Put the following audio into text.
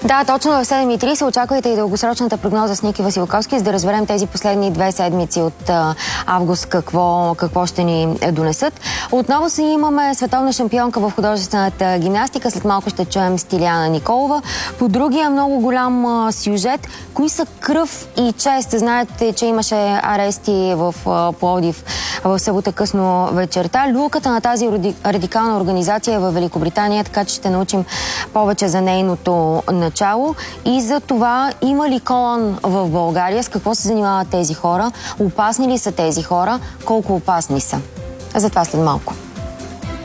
Да, точно в 7:30 очаквайте и дългосрочната прогноза с Ники Василковски, за да разберем тези последни 2 седмици от август какво ще ни донесат. Отново си имаме световна шампионка в художествената гимнастика. След малко ще чуем Стиляна Николова. По другия много голям сюжет. Кои са кръв и чест? Знаете, че имаше арести в Пловдив в събота късно вечерта. Люлката на тази радикална организация е в Великобритания, така че ще научим повече за нейното начало и за това има ли колан в България, с какво се занимават тези хора, опасни ли са тези хора, колко опасни са. За това след малко.